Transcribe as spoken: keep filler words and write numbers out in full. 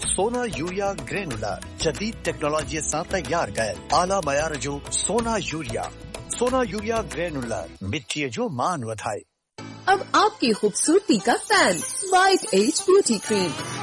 सोना urea granular जदीद technology सां तैयार कयल आला मयार जो सोना यूरिया। सोना यूरिया ग्रेनुलर मिट्टी जो मान वधाए। अब आपकी खूबसूरती का fan white as beauty cream.